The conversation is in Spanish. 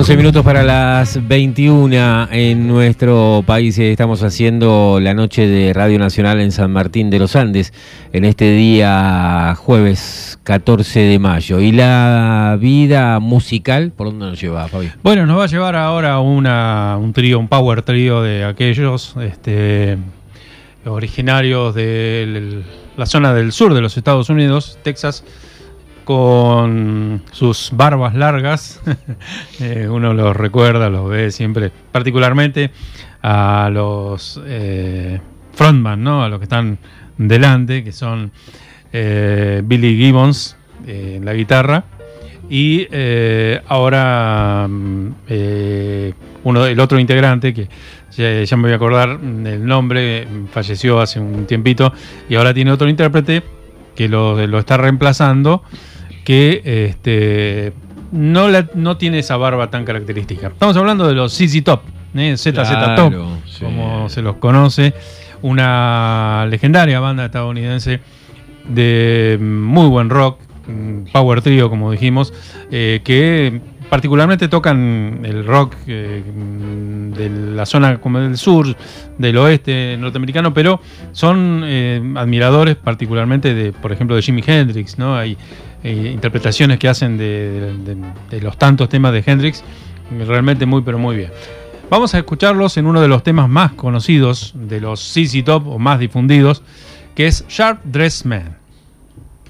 12 minutos para las 21 en nuestro país. Estamos haciendo la noche de Radio Nacional en San Martín de los Andes en este día jueves 14 de mayo. ¿Y la vida musical por dónde nos lleva, Fabi? Bueno, nos va a llevar ahora un trío, un power trío de aquellos originarios de la zona del sur de los Estados Unidos, Texas, con sus barbas largas. Uno los recuerda, los ve siempre, particularmente a los frontman, ¿no? A los que están delante, que son Billy Gibbons en la guitarra y ahora el otro integrante que ya me voy a acordar el nombre, falleció hace un tiempito y ahora tiene otro intérprete que lo está reemplazando, que no tiene esa barba tan característica. Estamos hablando de los ZZ Top, ZZ Top, sí, como se los conoce, una legendaria banda estadounidense de muy buen rock, power trio, como dijimos, que particularmente tocan el rock de la zona como del sur, del oeste norteamericano, pero son admiradores particularmente de, por ejemplo, de Jimi Hendrix, ¿no? Hay interpretaciones que hacen de los tantos temas de Hendrix, realmente muy, pero muy bien. Vamos a escucharlos en uno de los temas más conocidos de los ZZ Top, o más difundidos, que es Sharp Dressed Man.